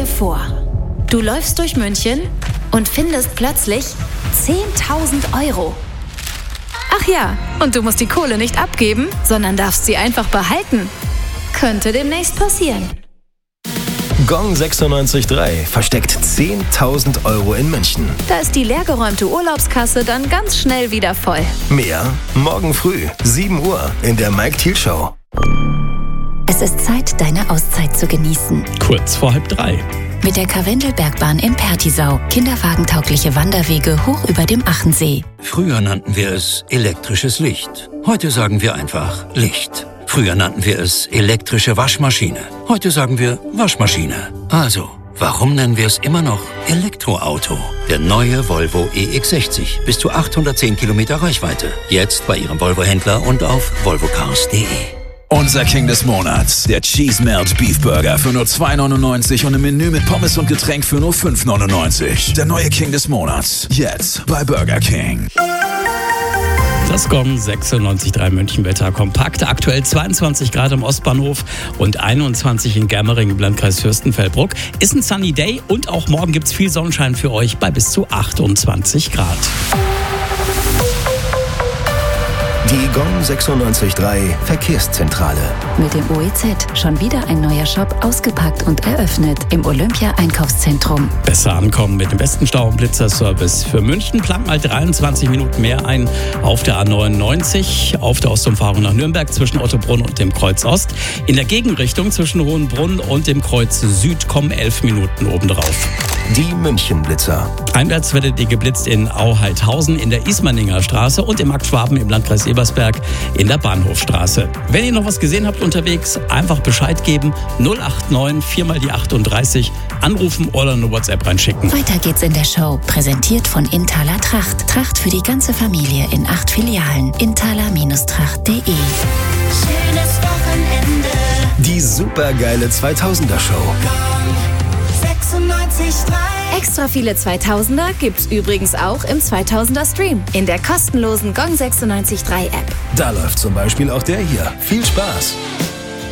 vor, du läufst durch München und findest plötzlich 10.000 Euro. Ach ja, und du musst die Kohle nicht abgeben, sondern darfst sie einfach behalten. Könnte demnächst passieren. Gong 96.3 versteckt 10.000 Euro in München. Da ist die leergeräumte Urlaubskasse dann ganz schnell wieder voll. Mehr morgen früh, 7 Uhr in der Mike Thiel Show. Es ist Zeit, deine Auszeit zu genießen. Kurz vor 2:30. Mit der Karwendelbergbahn in Pertisau. Kinderwagentaugliche Wanderwege hoch über dem Achensee. Früher nannten wir es elektrisches Licht. Heute sagen wir einfach Licht. Früher nannten wir es elektrische Waschmaschine. Heute sagen wir Waschmaschine. Also, warum nennen wir es immer noch Elektroauto? Der neue Volvo EX60. Bis zu 810 Kilometer Reichweite. Jetzt bei Ihrem Volvo-Händler und auf volvocars.de. Unser King des Monats, der Cheese Melt Beef Burger für nur 2,99 und im Menü mit Pommes und Getränk für nur 5,99. Der neue King des Monats, jetzt bei Burger King. Das Gong 96.3 München-Wetter kompakt. Aktuell 22 Grad am Ostbahnhof und 21 in Germering im Landkreis Fürstenfeldbruck. Ist ein Sunny Day und auch morgen gibt's viel Sonnenschein für euch bei bis zu 28 Grad. Die Gong 96.3 Verkehrszentrale. Mit dem OEZ schon wieder ein neuer Shop ausgepackt und eröffnet im Olympia-Einkaufszentrum. Besser ankommen mit dem besten Stau- und Blitzerservice. Für München plant mal 23 Minuten mehr ein auf der A99, auf der Ostumfahrung nach Nürnberg zwischen Ottobrunn und dem Kreuz Ost. In der Gegenrichtung zwischen Hohenbrunn und dem Kreuz Süd kommen 11 Minuten obendrauf. Die München-Blitzer. Einwärts werdet ihr geblitzt in Auheidhausen, in der Ismaninger Straße und im Markt Schwaben im Landkreis Ebersberg in der Bahnhofstraße. Wenn ihr noch was gesehen habt unterwegs, einfach Bescheid geben. 089 4 mal die 38, anrufen oder eine WhatsApp reinschicken. Weiter geht's in der Show. Präsentiert von Inthaler Tracht. Tracht für die ganze Familie in 8 Filialen. inthaler-tracht.de. Schönes Wochenende. Die supergeile 2000er Show. 96.3. Extra viele 2000er gibt's übrigens auch im 2000er Stream in der kostenlosen Gong 96.3 App. Da läuft zum Beispiel auch der hier. Viel Spaß!